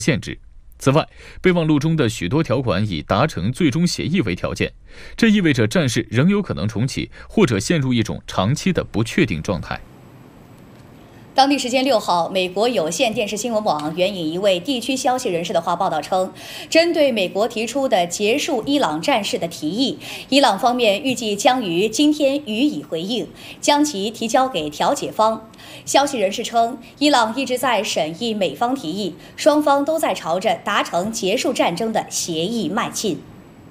限制。此外，备忘录中的许多条款以达成最终协议为条件，这意味着战事仍有可能重启，或者陷入一种长期的不确定状态。 当地时间6号，美国有线电视新闻网援引一位地区消息人士的话报道称，针对美国提出的结束伊朗战事的提议，伊朗方面预计将于今天予以回应，将其提交给调解方。消息人士称，伊朗一直在审议美方提议，双方都在朝着达成结束战争的协议迈进。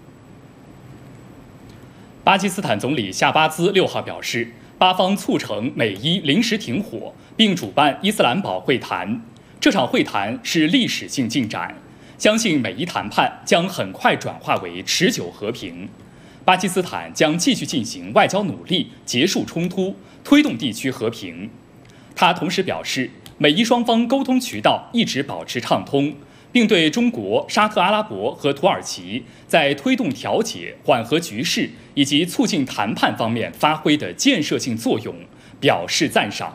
巴基斯坦总理夏巴兹6号表示，巴方促成美伊临时停火，并主办伊斯兰堡会谈。这场会谈是历史性进展，相信美伊谈判将很快转化为持久和平。巴基斯坦将继续进行外交努力，结束冲突，推动地区和平。他同时表示，美伊双方沟通渠道一直保持畅通，并对中国、沙特阿拉伯和土耳其在推动调解、缓和局势以及促进谈判方面发挥的建设性作用表示赞赏。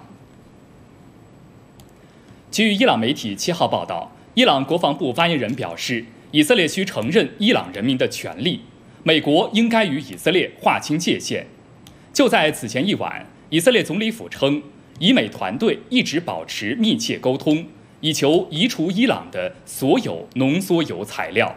据伊朗媒体7号报道，伊朗国防部发言人表示，以色列需承认伊朗人民的权利，美国应该与以色列划清界限。就在此前一晚，以色列总理府称，以美团队一直保持密切沟通，以求移除伊朗的所有浓缩铀材料。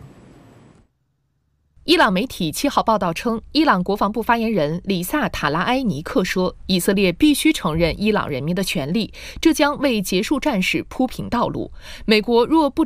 伊朗媒体7号报道称，伊朗国防部发言人里萨塔拉埃尼克说，以色列必须承认伊朗人民的权利，这将为结束战事铺平道路。美国若不